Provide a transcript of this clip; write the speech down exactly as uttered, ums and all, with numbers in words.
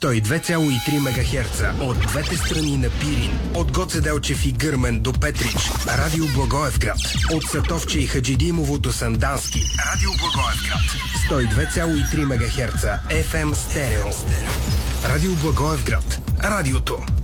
сто и две цяло и три мегахерца от двете страни на Пирин, от Гоце Делчев и Гърмен до Петрич. Радио Благоевград, от Сатовче и Хаджидимово до Сандански. Радио Благоевград, сто и две цяло и три мегахерца еф ем стерео. Радио Благоевград, радиото